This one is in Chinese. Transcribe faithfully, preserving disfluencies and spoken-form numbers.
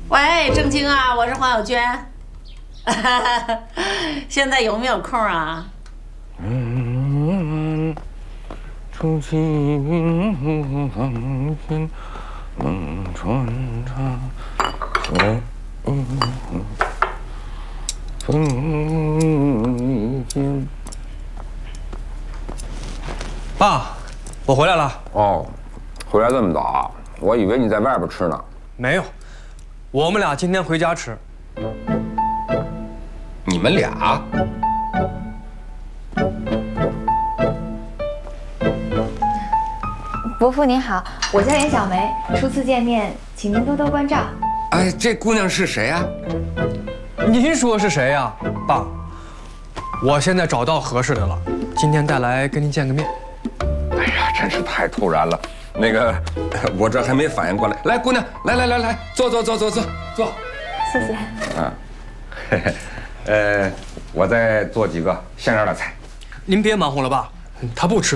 喂，郑经啊，我是黄小娟，现在有没有空啊？嗯， 初心放心，梦穿插，嗯嗯风间。 爸，我回来了。 哦，回来这么早，我以为你在外边吃呢。 没有，我们俩今天回家吃。 你们俩？ 伯父您好，我叫严小梅，初次见面，请您多多关照。 哎，这姑娘是谁呀？ 您说是谁呀，爸？我现在找到合适的了，今天带来跟您见个面。 哎呀，真是太突然了。那个，我这还没反应过来。来，姑娘，来来来来，坐坐坐坐坐坐。 谢谢。 啊，嘿嘿，呃，我再做几个像样的菜。 您别忙活了，爸，他不吃。